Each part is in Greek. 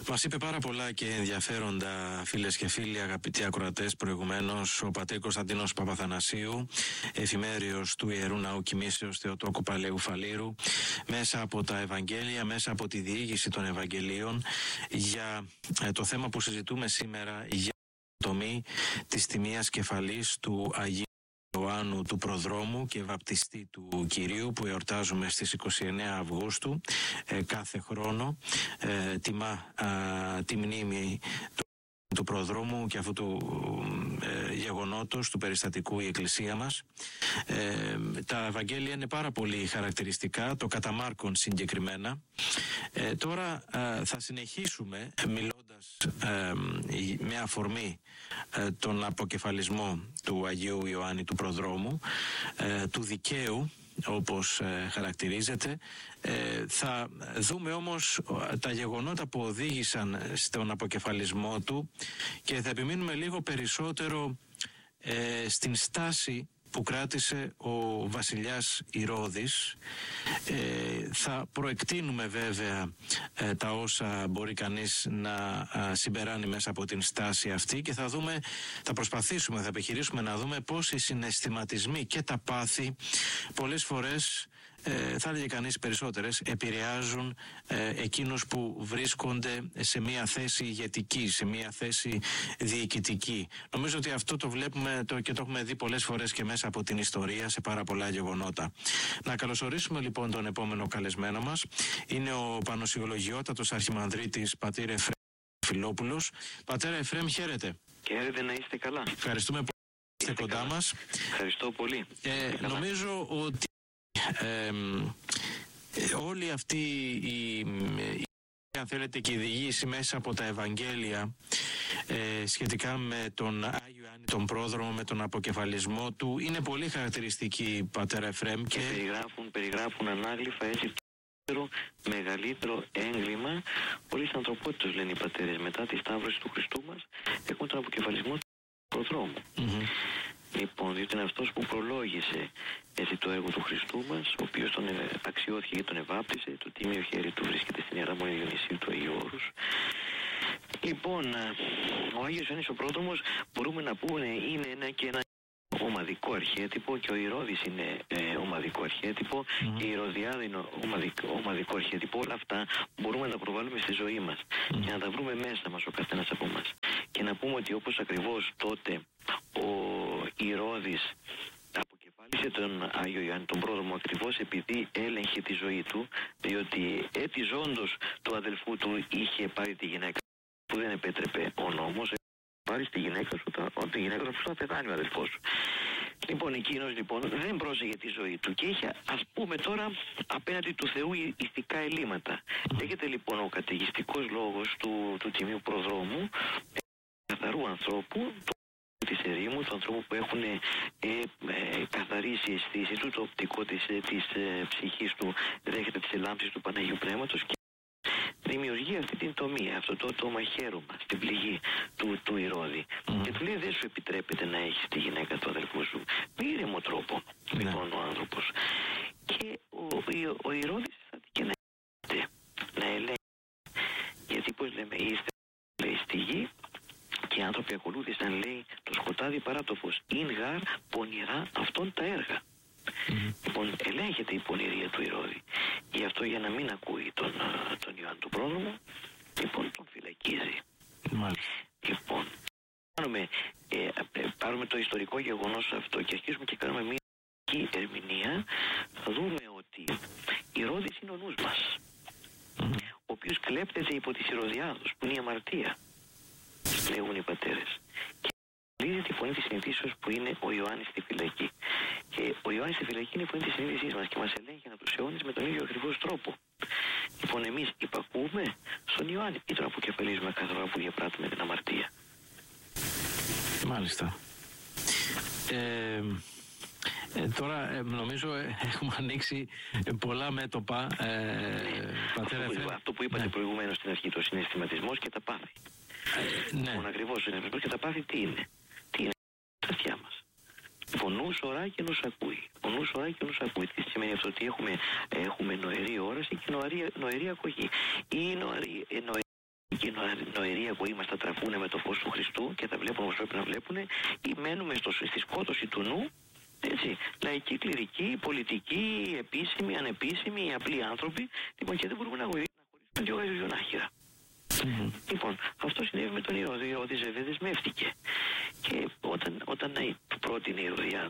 Μας είπε πάρα πολλά και ενδιαφέροντα, φίλες και φίλοι, αγαπητοί ακροατές, προηγουμένως ο πατήρ Κωνσταντίνος Παπαθανασίου, εφημέριος του Ιερού Ναού Κοιμήσεως Θεοτόκου Παλαιού Φαλήρου, μέσα από τα Ευαγγέλια, μέσα από τη διήγηση των Ευαγγελίων, για το θέμα που συζητούμε σήμερα, για το τομή της τιμίας κεφαλής του Αγίου Ιωάννου του Προδρόμου και βαπτιστή του Κυρίου, που εορτάζουμε στις 29 Αυγούστου κάθε χρόνο. Τιμά τη μνήμη του Προδρόμου και αυτού του γεγονότος, του περιστατικού, η Εκκλησία μας. Τα Ευαγγέλια είναι πάρα πολύ χαρακτηριστικά, το κατά Μάρκον συγκεκριμένα. Τώρα θα συνεχίσουμε μιλώντας με αφορμή τον αποκεφαλισμό του Αγίου Ιωάννη του Προδρόμου, του δικαίου όπως χαρακτηρίζεται. Θα δούμε όμως τα γεγονότα που οδήγησαν στον αποκεφαλισμό του και θα επιμείνουμε λίγο περισσότερο στην στάση που κράτησε ο βασιλιάς Ηρώδης. Θα προεκτείνουμε βέβαια τα όσα μπορεί κανείς να συμπεράνει μέσα από την στάση αυτή και θα προσπαθήσουμε, θα επιχειρήσουμε να δούμε πώς οι συναισθηματισμοί και τα πάθη πολλές φορές, θα έλεγε κανείς περισσότερες, επηρεάζουν εκείνους που βρίσκονται σε μια θέση ηγετική, σε μια θέση διοικητική. Νομίζω ότι αυτό το βλέπουμε και το έχουμε δει πολλές φορές και μέσα από την ιστορία σε πάρα πολλά γεγονότα. Να καλωσορίσουμε λοιπόν τον επόμενο καλεσμένο μας. Είναι ο Πανοσιολογιότατος Αρχιμανδρίτης πατήρ Εφραίμ Φιλόπουλος. Πατέρα Εφραίμ, χαίρετε. Χαίρετε, να είστε καλά. Ευχαριστούμε που είστε κοντά μας. Ευχαριστώ πολύ. Νομίζω ότι όλη αυτή αν θέλετε και η διήγηση μέσα από τα Ευαγγέλια σχετικά με τον Άγιο Ιωάννη τον Πρόδρομο, με τον αποκεφαλισμό του, είναι πολύ χαρακτηριστική, πατέρα Εφραίμ, και περιγράφουν ανάγλυφα έτσι το μεγαλύτερο έγκλημα όλης της ανθρωπότητας, λένε οι πατέρες. Μετά τη σταύρωση του Χριστού μας έχουμε τον αποκεφαλισμό του Προδρόμου. Λοιπόν, διότι είναι αυτός που προλόγησε έτσι το έργο του Χριστού μας, ο οποίος τον αξιώθηκε και τον ευάπτισε, το τίμιο χέρι του βρίσκεται στην Ιερά Μονή Διονυσίου του Αγίου Όρους. Λοιπόν, ο Άγιος Ιωάννης ο Πρόδρομος, μπορούμε να πούμε, είναι ένα ομαδικό αρχέτυπο, και ο Ηρώδης είναι ομαδικό αρχέτυπο, και η Ηρωδιάδα είναι ομαδικό αρχέτυπο. Όλα αυτά μπορούμε να τα προβάλλουμε στη ζωή μας και να τα βρούμε μέσα μας ο καθένας από μας. Και να πούμε ότι όπως ακριβώς τότε ο Ηρώδης αποκεφάλισε τον Άγιο Ιωάννη τον Πρόδρομο ακριβώς επειδή έλεγχε τη ζωή του, διότι ζώντος του αδελφού του είχε πάρει τη γυναίκα που δεν επέτρεπε ο νόμος, πάρει τη γυναίκα σου που θα πεθάνει ο αδελφός σου. Λοιπόν, εκείνος λοιπόν δεν πρόσεχε τη ζωή του και είχε, ας πούμε τώρα, απέναντι του Θεού ηθικά ελλείμματα. Λέγεται λοιπόν ο καταιγιστικός λόγος του Τιμίου Προδρόμου, καθαρού ανθρώπου, της ερήμου, του ανθρώπου που έχουν καθαρίσει αισθήσει του, το οπτικό της ψυχής του δέχεται τις ελάμψεις του Παναγίου Πνεύματος και δημιουργεί αυτή την τομή, αυτό το μαχαίρωμα στην πληγή του Ηρώδη. Και του λέει: δεν σου επιτρέπεται να έχεις τη γυναίκα του αδελφού σου. Με ήρεμο τρόπο, λοιπόν, ο άνθρωπος. Και ο Ηρώδης και να ελέγχει. Γιατί, πώς λέμε, είστε, λέει, στη γη, και οι άνθρωποι ακολούθησαν, λέει, το σκοτάδι παρά το φως. Είναι γάρ πονηρά αυτών τα έργα. Λοιπόν, ελέγχεται η πονηρία του Ηρώδη. Γι' αυτό, για να μην ακούει τον Ιωάννη του Πρόδρομο, λοιπόν, τον φυλακίζει. Λοιπόν, πάρουμε το ιστορικό γεγονός αυτό και αρχίσουμε και κάνουμε μια ερμηνεία, θα δούμε ότι Ηρώδης είναι ο νους μας, ο οποίος κλέπτεται υπό της Ηρωδιάδος, που είναι η αμαρτία, λέγουν οι πατέρες. Και λύζει τη φωνή της συνειδήσεως που είναι ο Ιωάννης στη φυλακή. Και ο Ιωάννης στη φυλακή είναι η φωνή της συνείδησής μας και μας ελέγχει ανά τους αιώνες με τον ίδιο ακριβώς τρόπο. Λοιπόν, εμείς υπακούμε στον Ιωάννη ή τον αποκεφαλίζουμε κάθε φορά που διαπράττουμε την αμαρτία? Μάλιστα. Τώρα νομίζω έχουμε ανοίξει πολλά μέτωπα, πατέρα Εφραίμ. Αυτό που είπατε προηγουμένως στην αρχή, το συναισθηματισμός και τα πάθη. Λοιπόν, ακριβώς ο συναισθηματισμός και τα πάθη τι είναι? Τι είναι τα αυτιά μας? Ο νους ορά και νους ακούει. Ο νους ορά και νους ακούει. Τι σημαίνει αυτό? Ότι έχουμε νοερή όραση και νοερή ακογή. Η νοερή και νοεροί ακοή μας θα τραφούνε με το φως του Χριστού και θα βλέπουν όπως πρέπει να βλέπουν, ή μένουμε στη σκότωση του νου, έτσι, λαϊκοί, κληρικοί, πολιτικοί, επίσημοι, ανεπίσημοι, απλοί άνθρωποι, λοιπόν, και δεν μπορούμε να χωρίσουμε δύο γαζιονάχυρα. Λοιπόν, αυτό συνέβη με τον Ηρώδη. Ο Ηρώδης βέβαια δεσμεύτηκε. Και όταν πρότεινε η Ηρωδιά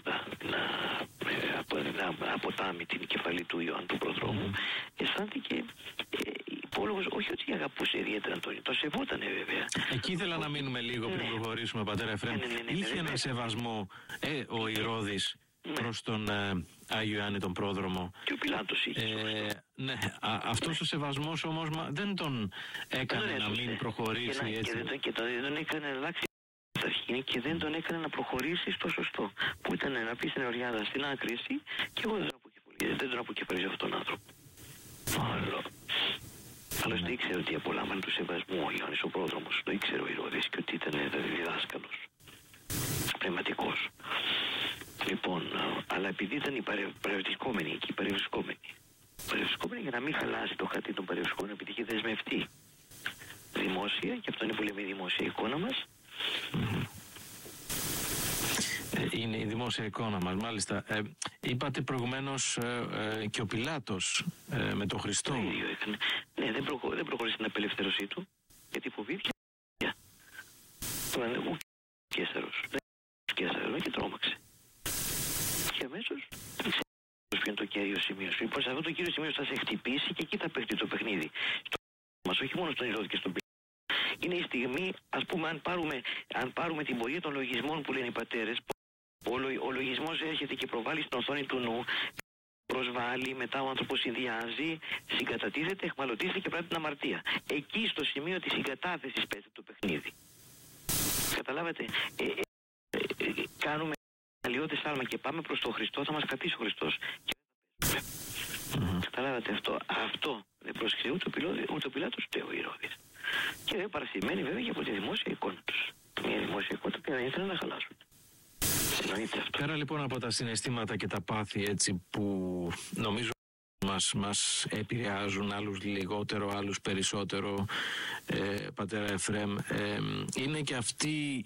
να αποτάμει την κεφαλή του Ιωάννου του Προδρόμου, αισθάνθηκε υπόλογος, όχι ότι αγαπούσε ιδιαίτερα Αντώνη, το σεβότανε βέβαια. Εκεί ήθελα να μείνουμε λίγο πριν προχωρήσουμε, πατέρα Εφραίμ. Είχε ένα σεβασμό ο Ηρώδης προς τον Άγιο Ιωάννη τον Πρόδρομο. Και ο Πιλάτος είχε. Ναι, αυτός ο σεβασμός όμως δεν τον έκανε να μην προχωρήσει έτσι. Και δεν τον έκανε να αλλάξει αρχή και δεν τον έκανε να προχωρήσει στο σωστό. Που ήταν να πει στην Εωριάδα στην άκρη εσύ, και εγώ δεν τον αποκεφαλίζω αυτόν τον άνθρωπο. Άλλωστε ήξερε ότι απολάμβανε του σεβασμού ο Ιωάννης ο Πρόδρομος. Το ήξερε ο Ηρώδης και ότι ήταν διδάσκαλος, πνευματικός. Λοιπόν, αλλά επειδή ήταν οι παρευρισκόμενοι εκεί, παρευρισκόμενοι για να μην χαλάσει το χατί των παρευρισκόμενων, επειδή είχε δεσμευτεί δημόσια, και αυτό είναι που λέμε η δημόσια εικόνα μας. Είναι η δημόσια εικόνα μας, μάλιστα. Είπατε προηγουμένως και ο Πιλάτος με τον Χριστό. Το ίδιο έκανε. Ναι, δεν προχώρησε στην απελευθέρωσή του, γιατί φοβήθηκε. Ο Κέσαρος και τρόμαξε. Και αμέσως ποιο είναι το κύριο σημείο σου. Λοιπόν, σε αυτό το κύριο σημείο θα σε χτυπήσει και εκεί θα παίξει το παιχνίδι. Μας, όχι μόνο στον Ηρώδη και στον Πιλάτο. Είναι η στιγμή, ας πούμε, αν πάρουμε την πορεία των λογισμών που λένε οι πατέρες, ο λογισμός έρχεται και προβάλλει στην οθόνη του νου, προσβάλλει, μετά ο άνθρωπος συνδυάζει, συγκατατίθεται, εχμαλωτίζεται και πράττει την αμαρτία. Εκεί στο σημείο της συγκατάθεσης παίζει το παιχνίδι. Καταλάβατε, κάνουμε αλλοιώδες άλμα και πάμε προς τον Χριστό, θα μας κρατήσει ο Χριστός. Καταλάβατε αυτό. Αυτό δεν πρόσεξε ούτε ο Πιλάτος ούτε ο Ηρώδης. Και δεν παρασημαίνει βέβαια και από τη δημόσια εικόνα τους. Μια δημόσια εικόνα που δεν ήθελαν να χαλάσουν. Πέρα λοιπόν από τα συναισθήματα και τα πάθη έτσι που νομίζω μας επηρεάζουν, άλλους λιγότερο, άλλους περισσότερο, πατέρα Εφραίμ, είναι και αυτή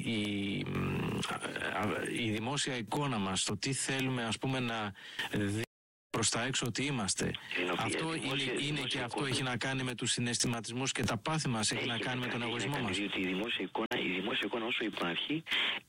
η δημόσια εικόνα μας, το τι θέλουμε ας πούμε να δει προς τα έξω ότι είμαστε. Αυτό είναι και αυτό έχει να κάνει με τους συναισθηματισμούς και τα πάθη μας, έχει να κάνει με τον εγωισμό μας. Διότι η δημόσια εικόνα όσο υπάρχει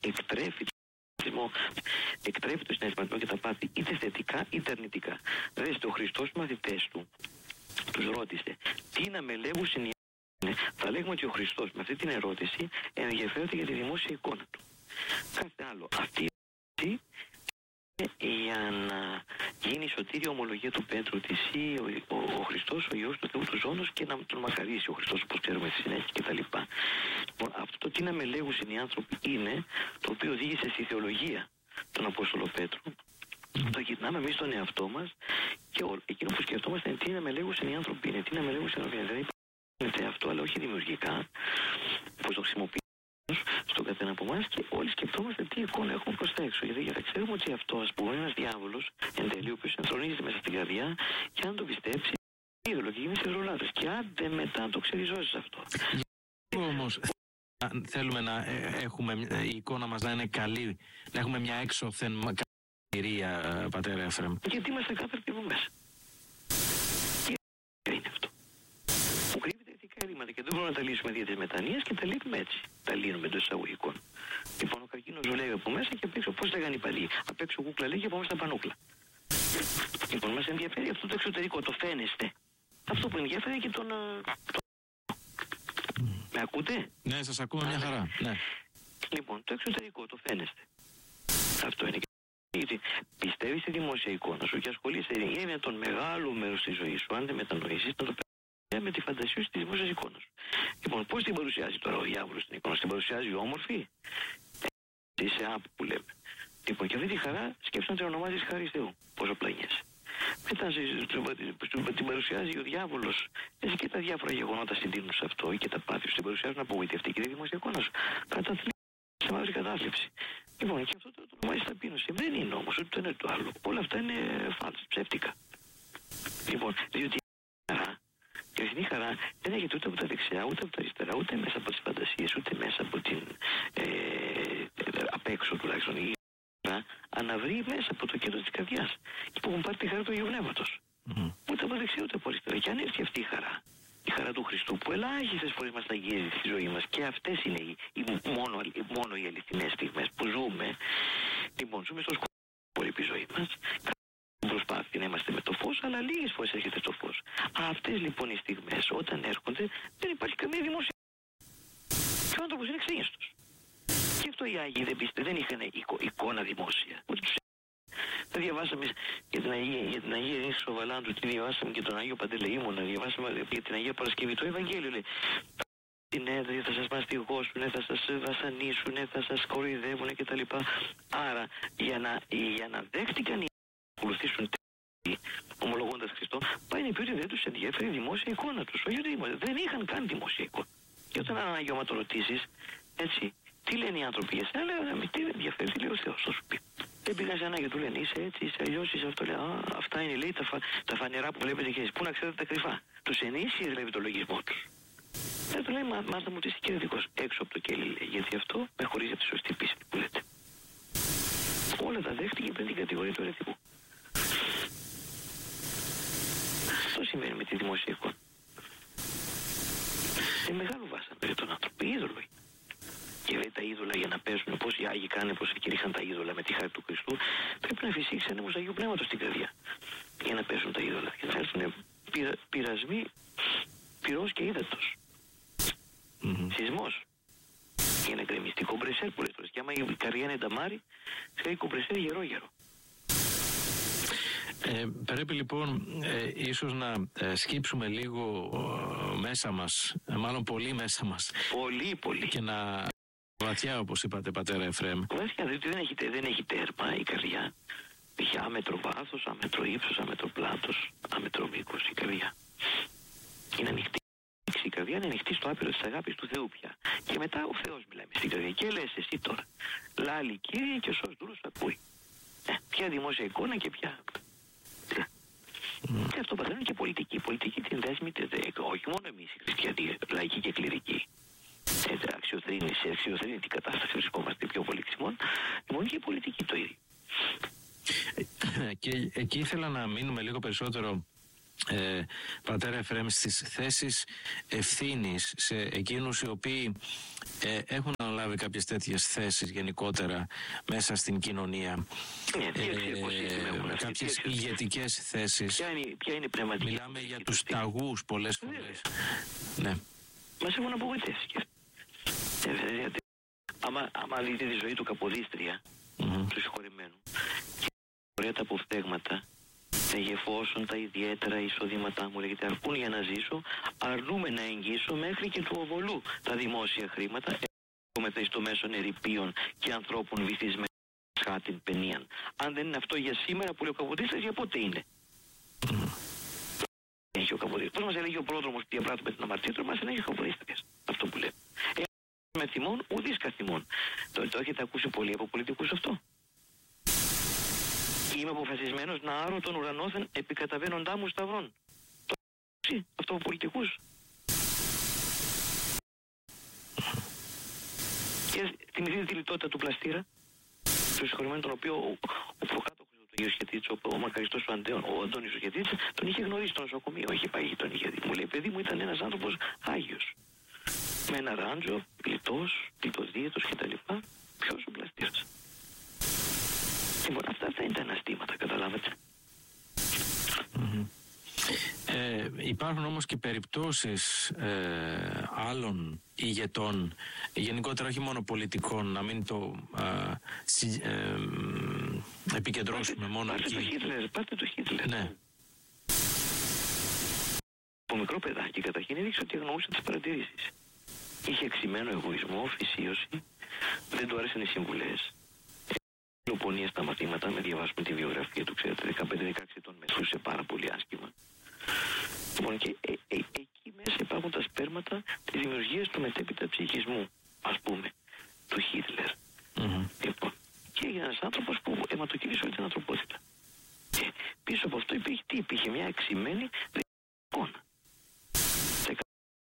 εκτρέπει το συναισθηματισμό και τα πάθη είτε θετικά είτε αρνητικά. Δέστε, ο Χριστός μαθητές του τους ρώτησε τι να με λέγουσιν οι άνθρωποι. Θα λέγουμε ότι ο Χριστός με αυτή την ερώτηση ενδιαφέρεται για τη δημόσια εικόνα του. Κάθε άλλο. Αυτή η ερώτηση για να γίνει η σωτήρια ομολογία του Πέτρου ότι εσύ ο Χριστός, ο Υιός του Θεού του Ζώνος, και να τον μακαρίσει ο Χριστός, όπως ξέρουμε στη συνέχεια κτλ. Αυτό το τι να με λέγουσιν οι άνθρωποι είναι το οποίο οδήγησε στη θεολογία τον Απόστολο Πέτρου. Το γυρνάμε εμείς στον εαυτό μας και εκείνο που σκεφτόμαστε είναι τι να με λέγουσιν οι άνθρωποι είναι, τι να με λέγουσιν οι άνθρωποι είναι. Δηλαδή είναι αυτό, αλλά όχι δημιουργικά, πώς το χρησιμοποιούμε στον καθένα από εμάς, και όλοι σκεφτόμαστε τι εικόνα έχουμε προς τα έξω. Γιατί θα ξέρουμε ότι αυτό, ας πούμε, είναι ένας διάβολος εν τέλει, ο οποίος ενθρονίζεται μέσα στην καρδιά, και αν το πιστέψει, είδωλο και γίνει σε ρολάδες. Και άντε μετά το ξεριζώσεις αυτό. Όμως θέλουμε να έχουμε η εικόνα μας να είναι καλή, να έχουμε μια έξωθεν κυρία, πατέρα Εφραίμ. Γιατί είμαστε κάθαρποι από μέσα. Τι είναι αυτό? Που κρύβεται ηθικά ελλείμματα και δεν μπορούμε να τα λύσουμε δια της μετανοίας και τα λύνουμε έτσι. Τα λύνουμε εντός εισαγωγικών. Λοιπόν, ο καρκίνος ζουλεύει από μέσα και απ' έξω. Πώς λέγανε οι παλιοί? Απ' έξω κούκλα λέει και από μέσα πανούκλα. Λοιπόν, μας ενδιαφέρει αυτό το εξωτερικό, το φαίνεστε. Αυτό που ενδιαφέρει και τον. Με ακούτε? Ναι, σας ακούμε μια χαρά. Ναι. Λοιπόν, το εξωτερικό, το φαίνεστε. Αυτό είναι. Γιατί πιστεύεις στη δημόσια εικόνα σου και ασχολείσαι με τον μεγάλο μέρος της ζωής σου. Αν δεν μετανοήσεις, να το παίρνεις με τη φαντασία σου τη δημόσια εικόνα σου. Λοιπόν, πώς την παρουσιάζει τώρα ο διάβολος την εικόνα? Την παρουσιάζει όμορφη? Είσαι άπου που λέμε. Λοιπόν, και αυτή τη χαρά σκέψου να την ονομάζεις χάρη Θεού. Πόσο πλανιέσαι. Μετά την παρουσιάζει ο διάβολος. Έτσι και τα διάφορα γεγονότα συντείνουν σε αυτό, ή και τα πάθη σου την παρουσιάζουν απογοητευτική τη δημόσια εικόνα σου. Σε μαύρη κατάθλιψη. Λοιπόν, και αυτό το ονομάζει ταπείνωση. Δεν είναι όμως ούτε το ένα το άλλο. Όλα αυτά είναι φάλς, ψεύτικα. Λοιπόν, διότι Η αληθινή χαρά δεν έρχεται ούτε από τα δεξιά, ούτε από τα αριστερά, ούτε μέσα από τις φαντασίες, ούτε μέσα από την απ' έξω τουλάχιστον. Η χαρά αναβρεί μέσα από το κέντρο της καρδιάς. Και που έχουν πάρει τη χαρά του Αγίου Πνεύματος. Ούτε από δεξιά, ούτε από αριστερά. Και αν έρθει αυτή η χαρά του Χριστού, που ελάχιστες φορές μας αγγίζει στη ζωή μας, και αυτές είναι μόνο οι αληθινές στιγμές που ζούμε. Λοιπόν, ζούμε στο σκοπό η ζωή μας. Προσπάθει να είμαστε με το φως, αλλά λίγες φορές έρχεται το φως. Αυτές λοιπόν οι στιγμές, όταν έρχονται, δεν υπάρχει καμία δημοσία. Και ο άνθρωπος είναι ξένιστος. Και αυτό οι Άγιοι δεν είχαν εικόνα δημόσια. Ούτε τους δεν διαβάσαμε για την Αγία Ειρήνη Σοβαλάντου, τι διαβάσαμε και τον Άγιο Παντελεήμονα, διαβάσαμε για την Αγία Παρασκευή. Το Ευαγγέλιο λέει: την έδρα, θα σας μαστιγώσουν, θα σας βασανίσουν, θα σας κοροϊδεύουν κτλ. Άρα, για να δέχτηκαν οι ακολουθήσουν ομολογώντας Χριστό, πάει να πει ότι δεν τους ενδιαφέρει η δημόσια εικόνα τους. Όχι ότι δεν είχαν καν δημόσια εικόνα. Και όταν αναγιώμα το ρωτήσεις, έτσι, τι λένε οι άνθρωποι για σένα, λέγανε, τι δεν ενδιαφέρει, τι λέει ο Θεός, θα σου πει. Δεν πήγαν σε ένα και του λένε, είσαι έτσι, είσαι αλλιώς, είσαι αυτό. Λέει, αυτά είναι, λέει, τα φανερά που βλέπετε και εσείς. Πού να ξέρετε τα κρυφά. Τους ενίσχυε, δηλαδή, το λογισμό τους. Δεν του λέει, μάθα μου ότι είσαι κερδικός. Έξω από το κέλι, λέει, γιατί αυτό με χωρίζει από τη σωστή πίστη που λέτε. Όλα τα δέχτηκε πριν την κατηγορία του ερετικού. Αυτό σημαίνει με τη δημόσια εικόνα. Είναι μεγάλο βάσανο για τον άνθρωπο, είδωλο. Και λέει τα είδωλα για να πέσουν, πώς οι Άγιοι κάνουν, πώς κηρύχαν τα είδωλα με τη χάρη του Χριστού, πρέπει να φυσήξει ανέμος Αγίου Πνεύματος στην καρδιά για να πέσουν τα είδωλα. Για να έρθουν πειρασμοί πυρός και ύδατος. Σεισμός. Για να γκρεμιστεί κομπρεσέρ πολλές φορές. Και άμα η καρδιά είναι νταμάρι, θέλει κομπρεσέρ γερό-γερό. Πρέπει λοιπόν ίσως να σκύψουμε λίγο μέσα μας, μάλλον πολύ μέσα μας. Πολύ. Και να βαθιά, όπως είπατε, πατέρα Εφραίμ. Βαθιά, διότι δεν έχει τέρμα η καρδιά. Έχει άμετρο βάθος, άμετρο ύψος, άμετρο πλάτος, άμετρο μήκος η καρδιά. Είναι ανοιχτή. Η καρδιά είναι ανοιχτή στο άπειρο της αγάπης του Θεού πια. Και μετά ο Θεός μιλάει στην καρδιά. Και λες εσύ τώρα, λάλη Κύριε και ο σως δούλος ακούει. Ποια δημόσια εικόνα και ποια. Και αυτό παθαίνουν και πολιτική. Η πολιτική την δέσμη, όχι μόνο εμείς οι χριστιανοί, λαϊκοί και κληρικοί. Σε αξιοθρύνη την κατάσταση βρισκόμαστε πιο πολύ ξημών. Λοιπόν, και η πολιτική το ίδιο. Και εκεί ήθελα να μείνουμε λίγο περισσότερο, πατέρα Εφραίμ, στις θέσεις ευθύνης σε εκείνους οι οποίοι έχουν αναλάβει κάποιες τέτοιες θέσεις γενικότερα μέσα στην κοινωνία. Κάποιες ηγετικές θέσεις. Ποια είναι η πνευματική. Μιλάμε για τους ταγούς πολλές φορές. Ναι. Μας έχουν απογοητεύσει. Άμα δείτε τη ζωή του Καποδίστρια, του συγχωρημένου, και τα αποφθέγματα, εγεφόσον τα ιδιαίτερα εισοδήματά μου, λέγεται, αρκούν για να ζήσω, αρνούμε να εγγύσω μέχρι και του οβολού τα δημόσια χρήματα, έχουμε στο μέσον ερειπίων και ανθρώπων βυθισμένων χάτιν παινίαν. Αν δεν είναι αυτό για σήμερα που λέει ο Καποδίστρας, για πότε είναι. Έχει ο Καποδίστρας. Πώς μας έλεγε ο πρόδρομος που διαπράττουμε την αμαρτία του, μας έλεγε ο Καποδίστρας. Αυτό που λέει. Με θυμών, ουδείς καθημών. Το έχετε ακούσει πολύ από πολιτικούς αυτό. Είμαι αποφασισμένος να άρω τον ουρανόθεν επικαταβαίνοντά μου σταυρών. Το αυτό από πολιτικούς. Και θυμηθείτε τη λιτότητα του Πλαστήρα, του συγχωρημένου, τον οποίο ο προκάτοχος του Αγίου Σχετίτσου, ο μακαριστός ο Αντώνης ο Σχετίτσου, τον είχε γνωρίσει στο νοσοκομείο, είχε πάει, τον είχε δει. Μου λέει, παιδί μου, ήταν ένας άνθρωπος άγιος. Με ένα ράντζο, πλητοδίαιτος κτλ. Ποιος ο Πλαστήρας. Λοιπόν, αυτά είναι τα αναστήματα, καταλάβατε. Υπάρχουν όμως και περιπτώσεις άλλων ηγετών, γενικότερα όχι μόνο πολιτικών, να μην το επικεντρώσουμε μόνο εκεί. Πάτε το Χίτλερ. Ναι. Το μικρό παιδάκι καταρχήν έδειξε ότι αγνοούσε τις παρατηρήσεις. Είχε εξημένο εγωισμό, φυσίωση, δεν του άρεσαν οι συμβουλές. Λοπονία στα μαθήματα, με διαβάσουμε τη βιογραφία του, ξέρετε, 15-16 ετών μετρούσε πάρα πολύ άσχημα. Λοιπόν, και εκεί μέσα υπάρχουν τα σπέρματα της δημιουργίας του μετέπειτα ψυχισμού, ας πούμε, του Χίτλερ. Λοιπόν, και έγινε ένας άνθρωπος που αιματοκύλησε όλη την ανθρωπότητα. Και πίσω από αυτό υπήρχε μια εξημένη εικόνα.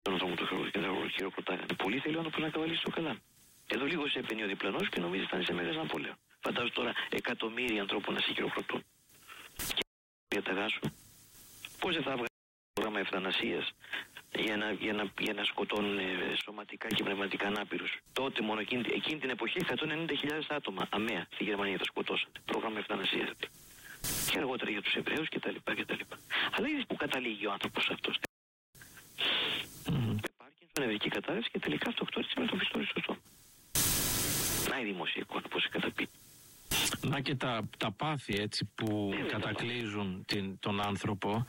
τον δρόμο του χειροκροτάγανε. Πολύ θέλει ο άνθρωπος να καβαλήσει το καλά. Εδώ λίγο σε έπαινε ο διπλανός και νομίζεις θα είσαι Μέγας Ναπολέων. Φαντάζομαι τώρα εκατομμύρια ανθρώπων να σε χειροκροτούν. Και για τα γάσου. Πώς δεν θα βγάλει πρόγραμμα ευθανασίας για να σκοτώνουν σωματικά και πνευματικά ανάπηρους. Τότε μόνο εκείνη την εποχή 190.000 άτομα αμαία στη Γερμανία θα σκοτώσαν. Πρόγραμμα ευθανασίας. Και αργότερα για τους Εβραίους κτλ. Αλλά είδες που καταλήγει ο άνθρωπος αυτός. Με Πάρκινσον, νευρική κατάρρευση και τελικά αυτοκτόνησε με το πιστόλι στο στόμα. Να η δημόσια εικόνα πώς καταπεί. Να και τα πάθη έτσι που κατακλείζουν τον άνθρωπο,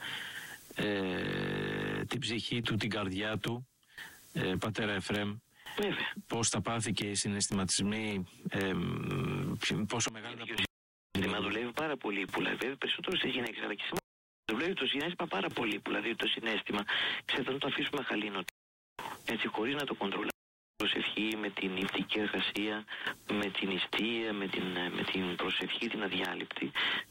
την ψυχή του, την καρδιά του, πατέρα Εφραίμ. Βέβαια. Πώς τα πάθη και οι συναισθηματισμοί, πόσο μεγάλη τα προβλήματα. Δουλεύει πάρα πολύ που βέβαια περισσότερο στις γυναίκες, αλλά και σήμερα δουλεύει το συναίσθημα πάρα πολύ που δηλαδή το συναίσθημα, ξέρετε, να το αφήσουμε χαλήνο. Έτσι χωρίς να το κοντρολάρουμε. Προσευχή, με την νηπτική εργασία, με την νηστεία, με την προσευχή την αδιάλειπτη,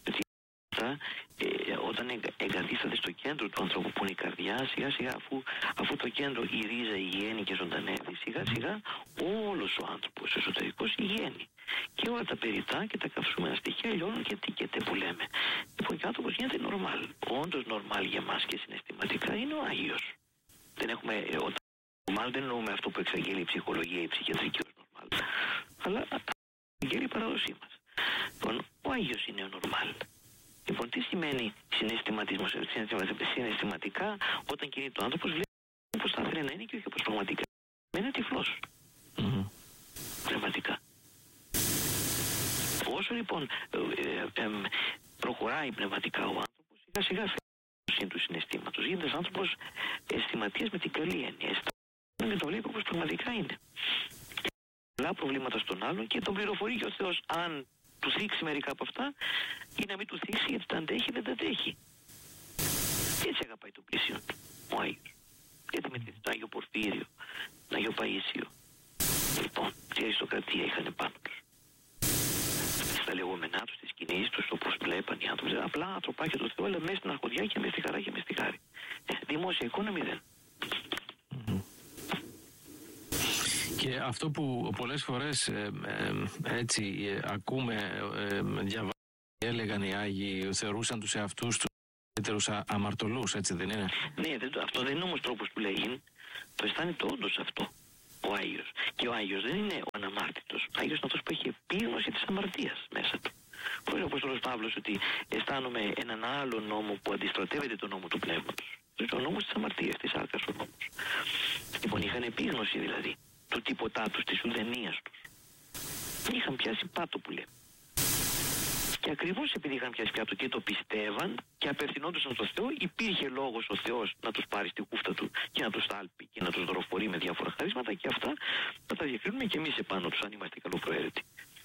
όταν εγκαθίσταται στο κέντρο του ανθρώπου που είναι η καρδιά, σιγά σιγά αφού το κέντρο η ρίζα υγιαίνει και ζωντανεύει, σιγά σιγά όλος ο άνθρωπος εσωτερικός υγιαίνει. Και όλα τα περιτά και τα καυσούμενα στοιχεία λιώνουν και τίκεται που λέμε. Λοιπόν, και ο άνθρωπος γίνεται νορμάλ. Όντως νορμάλ για μας και συναισθηματικά είναι ο Άγιος. Δεν έχουμε... Νορμάλ δεν εννοούμε αυτό που εξαγγέλει η ψυχολογία, η ψυχιατρική ως νορμάλ. Αλλά εξαγγέλει η παράδοσή μας. Λοιπόν, ο Άγιος είναι ο νορμάλ. Λοιπόν, τι σημαίνει συναισθηματισμός? Συναισθηματικά, όταν κινείται ο άνθρωπος, βλέπει όπως θα ήθελε να είναι και όχι όπως πραγματικά. Είναι τυφλός. Πνευματικά. Όσο λοιπόν προχωράει πνευματικά ο άνθρωπος, σιγά σιγά φεύγει του συναισθήματος. Γίνεται ένας άνθρωπος αισθηματίας με την καλή έννοια. Και το βλέπει όπως πραγματικά είναι. Πολλά προβλήματα στον άλλον και τον πληροφορεί και ο Θεός αν του θίξει μερικά από αυτά ή να μην του θίξει γιατί τα αντέχει δεν τα αντέχει. Έτσι αγαπάει τον πλησίον του ο Άγιος. Γιατί με τον Άγιο Πορφύριο, τον Άγιο Παΐσιο. Λοιπόν, η αριστοκρατία είχαν πάνω τους. Στα λεγόμενά τους, στις κινήσεις τους, όπως βλέπαν οι άνθρωποι. Απλά ανθρωπάκια του Θεού, αλλά μέσα στην αρχοντιά και μέσα στη χαρά και μέσα στη χάρη. Δημόσια εικόνα 0. Και αυτό που πολλές φορές έτσι ακούμε, διαβάζουμε, έλεγαν οι Άγιοι, θεωρούσαν τους εαυτούς τους ιδιαίτερους αμαρτωλούς, έτσι δεν είναι? Ναι, αυτό δεν είναι όμως τρόπος που λέγει. Το αισθάνεται όντως αυτό ο Άγιος. Και ο Άγιος δεν είναι ο αναμάρτητος. Ο Άγιος είναι αυτός που έχει επίγνωση της αμαρτίας μέσα του. Που λέει ο Απόστολος Παύλος ότι αισθάνομαι έναν άλλο νόμο που αντιστρατεύεται τον νόμο του πνεύματος. Ο νόμος της αμαρτίας, της άρκας ο νόμος. Λοιπόν, είχαν επίγνωση δηλαδή του τίποτά τους, της ουδενίας τους. Είχαν πιάσει πάτο που λέμε. Και ακριβώς επειδή είχαν πιάσει πάτο και το πιστεύαν και απευθυνόντουσαν στο Θεό, υπήρχε λόγος ο Θεός να τους πάρει στη κούφτα του και να τους θάλπει και να τους δωροφορεί με διάφορα χαρίσματα και αυτά να τα διακρίνουμε και εμείς επάνω τους αν είμαστε καλοπροαίρετοι.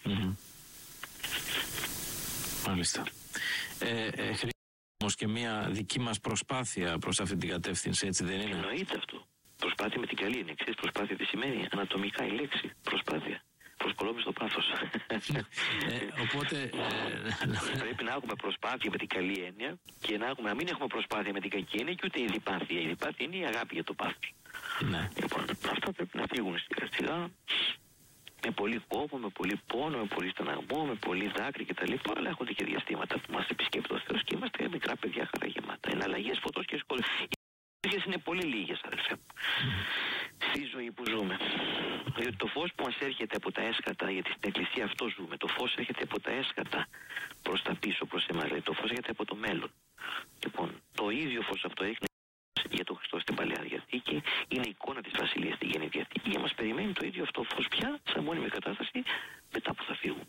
Μάλιστα. Χρειάζεται όμως και μια δική μας προσπάθεια προς αυτή την κατεύθυνση, έτσι δεν είναι? Εννοείται αυτό. Προσπάθεια με την καλή είναι. Ξέρεις προσπάθεια τι σημαίνει? Ανατομικά η λέξη. Προσπάθεια. Προσκολόμεις το πάθος. Οπότε... Πρέπει να έχουμε προσπάθεια με την καλή έννοια και να μην έχουμε προσπάθεια με την κακή έννοια και ούτε η διπάθεια. Η διπάθεια είναι η αγάπη για το πάθος. Ναι. Λοιπόν, αυτά πρέπει να φύγουν σιγά σιγά. Με πολύ κόπο, με πολύ πόνο, με πολύ στεναγμό, με πολύ δάκρυ κτλ. Αλλά έχονται και διαστήματα που μας επισκέπτει ο Θεός και είμαστε μικρά παιδιά χαραγεμάτα. Εναλλαγές φωτός και σκόλου. Οι λίγες είναι πολύ λίγες, αδελφέ μου. Στη ζωή που ζούμε. Διότι το φως που μας έρχεται από τα έσκατα, γιατί στην εκκλησία αυτό ζούμε, το φως έρχεται από τα έσκατα προς τα πίσω, προς εμάς. Δηλαδή το φως έρχεται από το μέλλον. Λοιπόν, το ίδιο φως αυτό έρχεται για τον Χριστό στην Παλαιά Διαθήκη, είναι εικόνα της Βασιλείας στη Καινή Διαθήκη και μας περιμένει το ίδιο αυτό φως πια σαν μόνιμη κατάσταση μετά που θα φύγουμε.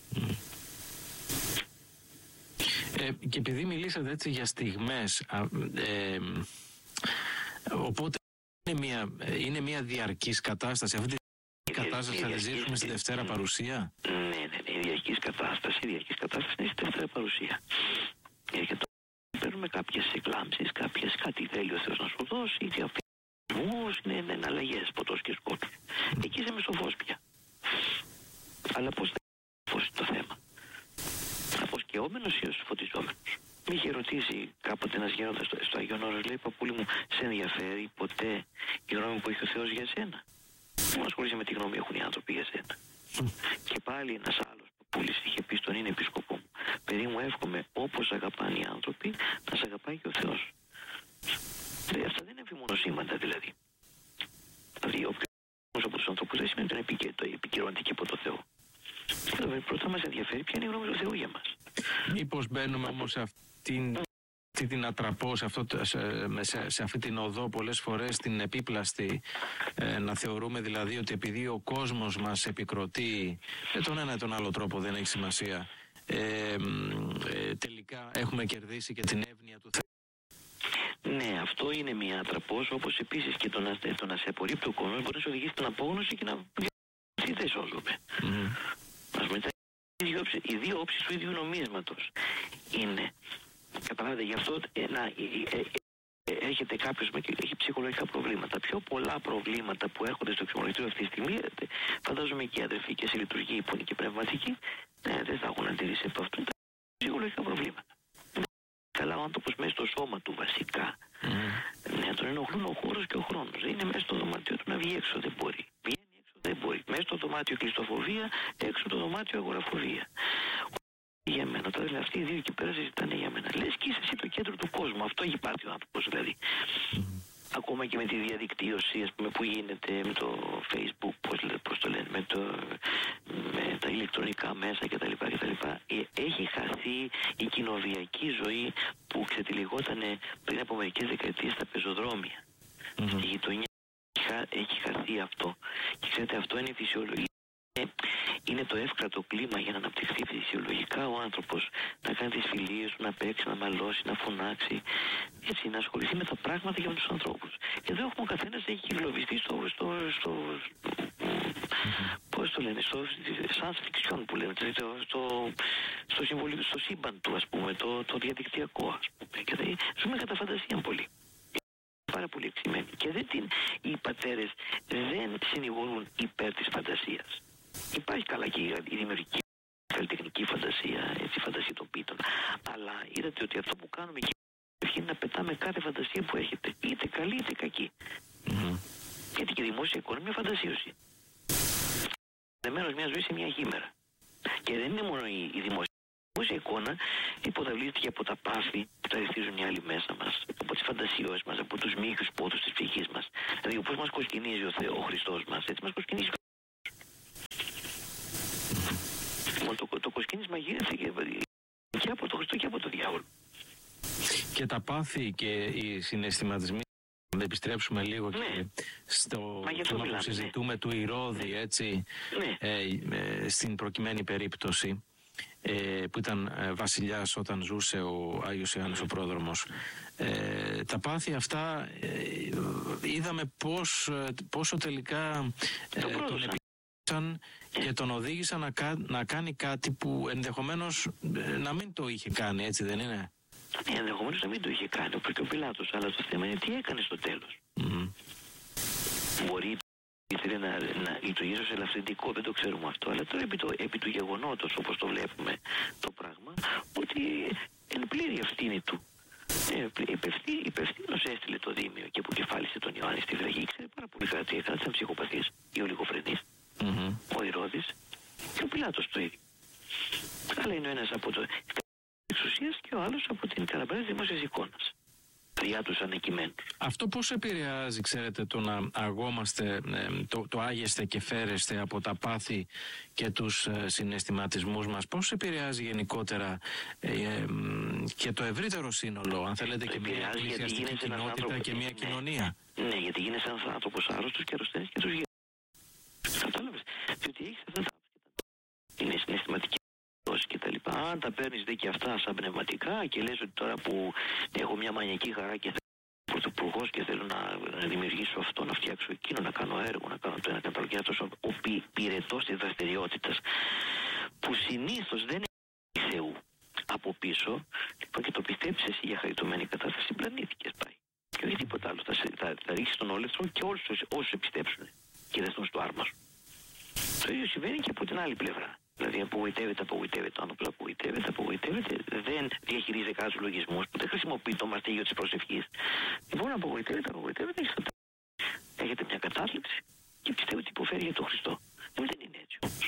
Και επειδή μιλήσατε έτσι για στιγμές, οπότε είναι μια διαρκής κατάσταση. Αυτή τη κατάσταση θα τη ζήσουμε στη Δευτέρα Παρουσία? Ναι, η διαρκής κατάσταση είναι στη Δευτέρα Παρουσία. Παίρνουμε κάποιες εκλάμψεις, κάτι θέλει ο Θεός να σου δώσει, διαφήμους, είναι εναλλαγές, ποτός και σκότους. Εκεί είσαι στο φως πια. Αλλά πώς θα φως το θέμα? Αποσκαιόμενος ή ως φωτιζόμενος? Με είχε ρωτήσει κάποτε ένας γέροντας στο Άγιον Όρος, λέει, παππούλη μου, σε ενδιαφέρει ποτέ η γνώμη που έχει ο Θεός για σένα? Μόνο ασχολείσαι με τη γνώμη έχουν οι άνθρωποι για σένα. Και πάλι ένας άλλος παππούλης είχε πει στον είναι επίσκοπο μου, παιδί μου, εύχομαι όπως αγαπάνε οι άνθρωποι να σε αγαπάει και ο Θεός. Αυτά δεν είναι εμφημονωσήματα δηλαδή. Δηλαδή όποιος από τους ανθρώπους δεν σημαίνει ότι το επικυρώνεται και από το Θεό. Πρώτα μας ενδιαφέρει ποια είναι η γνώμη του Θεού για μας. Μήπως μπαίνουμε όμως σε αυτή την ατραπό, σε αυτή την οδό πολλές φορές την επίπλαστη, να θεωρούμε δηλαδή ότι επειδή ο κόσμος μας επικροτεί με τον ένα ή τον άλλο τρόπο, δεν έχει σημασία, τελικά έχουμε κερδίσει και την εύνοια του Θεού. Ναι, αυτό είναι μια ατραπός, όπως επίσης και το να σε απορρίπτει ο κόσμος μπορεί να σε οδηγήσει στην απόγνωση και να τι δεν σώζουμε. Ας πούμε, οι δύο όψεις του ίδιου νομίσματος είναι. Καταλάβετε, γι' αυτό έρχεται κάποιος και έχει ψυχολογικά προβλήματα. Πιο πολλά προβλήματα που έρχονται στο ξενοδοχείο αυτή τη στιγμή, φαντάζομαι και οι αδερφοί και σε λειτουργοί που είναι και πνευματικοί, δεν θα έχουν αντίρρηση από αυτό. Είναι τα ψυχολογικά προβλήματα. Καλά, ο άνθρωπος μέσα στο σώμα του βασικά. Ναι, τον ενοχλούν ο χώρος και ο χρόνος. Είναι μέσα στο δωμάτιο του να βγει έξω, δεν μπορεί. Βγαίνει έξω, δεν μπορεί. Μέσα στο δωμάτιο κλειστοφοβία, έξω το δωμάτιο αγοραφοβία. Για μένα, τώρα αυτοί οι δύο εκεί πέρα συζητάνε για μένα. Λες και είσαι εσύ το κέντρο του κόσμου. Αυτό έχει πάρει ο άνθρωπος δηλαδή. Ακόμα και με τη διαδικτύωση, ας πούμε, που γίνεται με το Facebook, πώς το λένε, με τα ηλεκτρονικά μέσα κτλ. Έχει χαθεί η κοινοβιακή ζωή που ξετυλιγότανε πριν από μερικές δεκαετίες στα πεζοδρόμια. Στη γειτονιά έχει χαθεί αυτό. Και ξέρετε, αυτό είναι η φυσιολογία. Είναι το εύκρατο κλίμα για να αναπτυχθεί φυσιολογικά ο άνθρωπος, να κάνει τις φιλίες του, να παίξει, να μαλώσει, να φωνάξει, έτσι, να ασχοληθεί με τα πράγματα για τους ανθρώπους. Εδώ έχουμε ο καθένας έχει κυκλοβιστεί πώς το λένε, στο science fiction που λένε, στο σύμπαν του, ας πούμε, το διαδικτυακό, ας πούμε. Και ζούμε κατά φαντασία πολύ. Πάρα πολύ εξημένοι. Και οι πατέρες δεν συνηγορούν υπέρ της φαντασίας. Υπάρχει καλά και η δημιουργική καλλιτεχνική φαντασία, η φαντασία των ποιητών. Αλλά είδατε ότι αυτό που κάνουμε εκεί είναι να πετάμε κάθε φαντασία που έχετε. Είτε καλή είτε κακή. Γιατί και η δημόσια εικόνα είναι μια φαντασίωση. Δεμένος μια ζωή σε μια χήμερα. Και δεν είναι μόνο η δημόσια εικόνα, υποδαβλίζεται και από τα πάθη που τα ρυθίζουν οι άλλοι μέσα μας, από τις φαντασιώσεις μας, από τους μύχους πόθους της ψυχής μας. Δηλαδή, όπως μας κοσκινίζει ο Χριστός μας, έτσι μας κοσκινίζει. Το κοσκίνισμα γίνεται και από τον Χριστό και από τον διάβολο. Και τα πάθη και οι συναισθηματισμοί, να επιστρέψουμε λίγο και στο θέμα που συζητούμε του Ηρώδη, έτσι, στην προκειμένη περίπτωση, που ήταν βασιλιάς όταν ζούσε ο Άγιος Ιωάννης ο Πρόδρομος. Τα πάθη αυτά είδαμε πόσο τελικά τον επιστρέψαν και τον οδήγησαν να κάνει κάτι που ενδεχομένως να μην το είχε κάνει, έτσι δεν είναι? Ενδεχομένως να μην το είχε κάνει, όπως και ο Πιλάτος, αλλά το θέμα είναι τι έκανε στο τέλος. Μπορεί ήθελε να λειτουργήσει ως ελαφρυντικό, δεν το ξέρουμε αυτό, αλλά τώρα επί του γεγονότος, όπως το βλέπουμε το πράγμα, ότι εν πλήρη ευθύνη του. Υπευθύνος έστειλε το Δήμιο και αποκεφάλισε τον Ιωάννη στη φυλακή. Ξέρει πάρα πολύ καλά τι έκανε, ήταν ψυχοπαθής ή ολιγοφρενής. Ο Ηρώδης και ο Πιλάτος το ίδιο. Αλλά είναι ο ένας από το εξουσίας και ο άλλος από την καραμπέρα δημόσιας εικόνας. Διά τους ανεκειμένους. Αυτό πώς επηρεάζει, ξέρετε, το να αγόμαστε, το άγεστε και φέρεστε από τα πάθη και τους συναισθηματισμούς μας, πώς επηρεάζει γενικότερα και το ευρύτερο σύνολο, αν θέλετε, και μια εκκλησιαστική κοινότητα και μια κοινωνία? Ναι, γιατί γίνεσαι ένας άνθρωπος άρρωστος και αρρωσταίνεις και τους γύρω. Κατάλαβες, διότι έχεις αυτά είναι συναισθηματική και τα λοιπά. Αν τα παίρνεις δε και αυτά σαν πνευματικά και λες ότι τώρα που έχω μια μανιακή χαρά και θέλω πρωτοπουργός και θέλω να δημιουργήσω αυτό, να φτιάξω εκείνο, να κάνω έργο, να κάνω το ένα κατά το άλλο, ο πυρετός της δραστηριότητας που συνήθως δεν είναι Θεού από πίσω, λοιπόν, και το πιστέψεις εσύ για χαριτωμένη κατάσταση, πλανήθηκες πάει. Και όχι τίποτα άλλο. Θα ρίξεις τον όλευτρο και όσους επιστέψουν και δεθούν στο άρμα σου. Το ίδιο συμβαίνει και από την άλλη πλευρά. Δηλαδή απογοητεύεται ο άνθρωπος, απογοητεύεται, δεν διαχειρίζεται καλά τους λογισμούς, δεν χρησιμοποιεί το μαστίγιο της προσευχής. Λοιπόν, απογοητεύεται, έχετε μια κατάθλιψη και πιστεύω ότι υποφέρει για τον Χριστό. Δεν είναι έτσι όμως.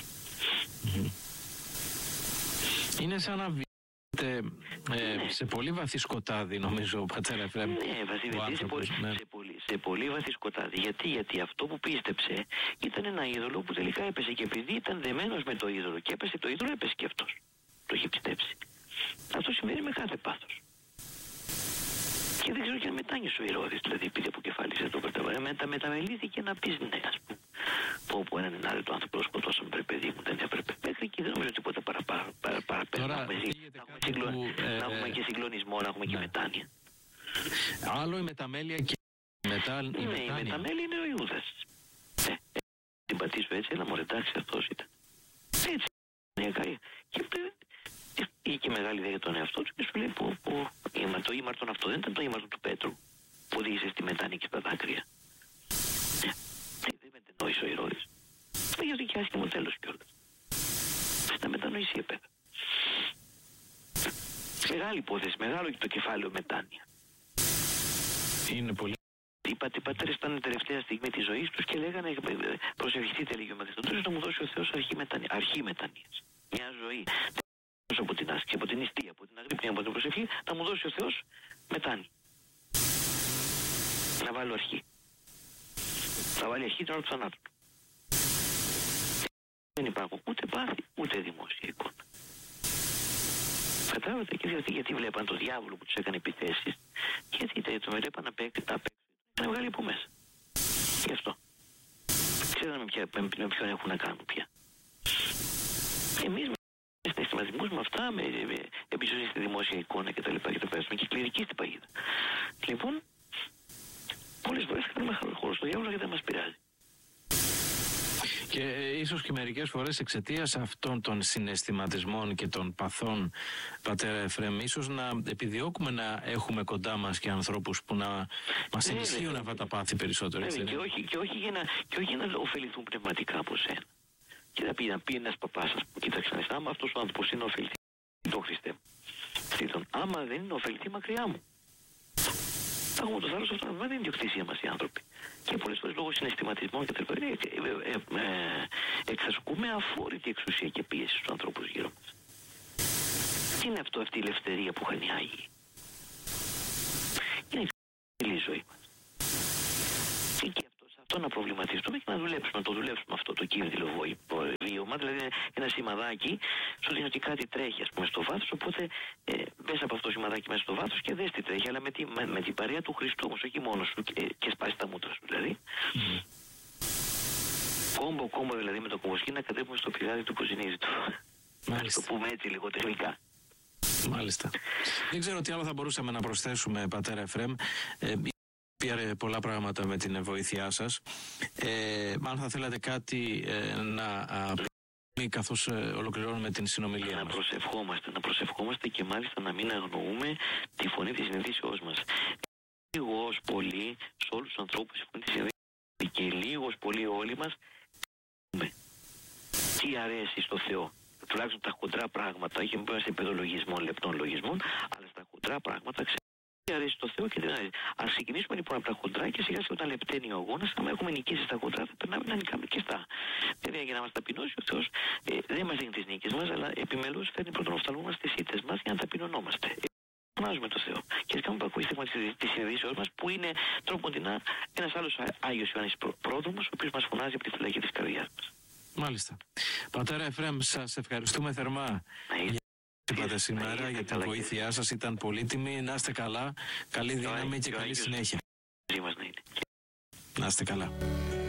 Είναι σαν να σε πολύ βαθύ σκοτάδι, νομίζω, πατέρα Εφραίμ. Ναι, Βασίλη, σε πολύ βαθύ σκοτάδι. Γιατί αυτό που πίστεψε ήταν ένα είδωλο που τελικά έπεσε, και επειδή ήταν δεμένος με το είδωλο και έπεσε το είδωλο, έπεσε και αυτός. Το είχε πιστέψει. Αυτό συμβαίνει με κάθε πάθος. Και δεν ξέρω και αν μετάνιωσε ο Ηρώδης, δηλαδή επειδή αποκεφάλισε το πρωτοβουλίο, μεταμελήθηκε να πει ναι, ας πούμε. Όπου έναν άλλο το άνθρωπο σκοτώσαμε, παιδί μου, δεν έπρεπε. Μέχρι εκεί δεν νομίζω τίποτα παραπέρα. Τώρα, να έχουμε και συγκλονισμό, να έχουμε και μετάνοια. Άλλο η μεταμέλεια και η μετάνοια. Η μεταμέλεια είναι ο Ιούδας. Την πατήσω έτσι, αλλά μωρέ, εντάξει, αυτός ήταν. Έτσι. Και μεγάλη ιδέα για τον εαυτό του και σου λέει το ήμαρτον αυτό δεν ήταν το ήμαρτον του Πέτρου που οδήγησε στη μετάνοια και στα δάκρυα. Δεν μετενόησε ο Ηρώδης. Γιατί και άσχημο τέλος κιόλας. Στα μετανοήσει επέδα. Μεγάλη υπόθεση, μεγάλο και το κεφάλαιο μετάνοια. Είναι πολύ. Οι πατέρες ήταν τελευταία στιγμή της ζωής τους και λέγανε προσευχηθείτε, λέγει ο Μαθητός, να μου δώσει ο Θεός αρχή μετανοίας. Μια ζωή. Από την άσκηση, από την νηστεία, από την αγρύπνια, από την προσευχή, θα μου δώσει ο Θεός μετάνοια. Να βάλω αρχή. Θα βάλει αρχή την ώρα του θανάτου. Δεν υπάρχουν ούτε πάθη, ούτε δημόσια εικόνα. Κατάλαβατε και γιατί βλέπαν τον διάβολο που τους έκανε επιθέσεις, γιατί το βλέπαν να παίξει, να βγάλει από μέσα. Γι' αυτό. Ξέραμε με ποιον έχουν να κάνουν πια. Εμείς με αισθηματισμούς με αυτά, με επισοζή στη δημόσια εικόνα κτλ. Και κληρική στην παγίδα. Λοιπόν, πολλές φορές κάνουμε χώρο στο διάβολο γιατί δεν μας πειράζει. Και ίσως και μερικές φορές εξαιτίας αυτών των συναισθηματισμών και των παθών, πατέρα Εφραίμ, ίσως να επιδιώκουμε να έχουμε κοντά μας και ανθρώπους που να μας ενισχύουν αυτά τα πάθη περισσότερο. Και όχι για να ωφεληθούν πνευματικά από σένα. Και να πει ένας παπάς, κοίταξε, άμα αυτός ο άνθρωπος είναι ωφεληθή, τον Χριστέ μου. Άμα δεν είναι ωφεληθή, μακριά μου. Θα έχουμε το θάρρος αυτό, δεν είναι ιδιοκτησία μας οι άνθρωποι. Και πολλές φορές λόγω συναισθηματισμών και τέτοια εξασκούμε αφόρητη εξουσία και πίεση στους ανθρώπους γύρω μας. Τι είναι αυτή η ελευθερία που είχαν οι Άγιοι? Είναι η ζωή μας. Και αυτό να προβληματιστούμε και να δουλέψουμε αυτό το κύβδηλο βίωμα, δηλαδή ένα σημαδάκι σου δίνει ότι κάτι τρέχει, ας πούμε, στο βάθος, οπότε μπες από αυτό το σημαδάκι μέσα στο βάθος και δες τι τρέχει, αλλά με την παρέα του Χριστού όμως, όχι μόνος σου και σπάσει τα μούτρα σου δηλαδή. Κόμπο δηλαδή με το κομποσκή να κατέβουμε στο πηγάδι του Κοζινίζητου. Να το πούμε έτσι λίγο τεχνικά. Μάλιστα. Δεν ξέρω τι άλλο θα μπορούσαμε να προσθέσουμε, πατέρα Εφραίμ. Πήρε πολλά πράγματα με την βοήθειά σας. Αν θα θέλατε κάτι να πει καθώς ολοκληρώνουμε την συνομιλία μας. Να προσευχόμαστε και μάλιστα να μην αγνοούμε τη φωνή της συνειδήσεώς μας. Λίγος πολύ σε όλους τους ανθρώπους η φωνή της συνειδήσεως και λίγος πολύ όλοι μας τι αρέσει στο Θεό. Τουλάχιστον τα χοντρά πράγματα, όχι με σε επίπεδο λογισμών, λεπτών λογισμών, αλλά στα χοντρά πράγματα τι αρέσει στο Θεό και δεν αρέσει. Ας ξεκινήσουμε λοιπόν από τα χοντρά και σιγά σιγά όταν λεπταίνει ο αγώνας, άμα έχουμε νικήσει στα χοντρά, θα περνάμε να νικάμε και στα. Βέβαια, για να μας ταπεινώσει ο Θεός δεν μας δίνει τις νίκες μας, αλλά επιμελώς φέρνει πρωτονοφθαλμού στις ήττες μας για να ταπεινωνόμαστε. Φωνάζουμε το Θεό. Και ας κάνουμε πακουίστημα της συνειδήσεώς μας, που είναι τρόποντινά ένας άλλος Άγιος Ιωάννης Πρόδρομος, ο οποίος μας φωνάζει από τη φυλακή της καρδιάς μας. Μάλιστα. Πατέρα Εφραίμ, σας ευχαριστούμε θερμά. Είπατε σήμερα για την βοήθειά σας, ήταν πολύτιμη. Να είστε καλά, καλή δύναμη και καλή συνέχεια. Να είστε καλά.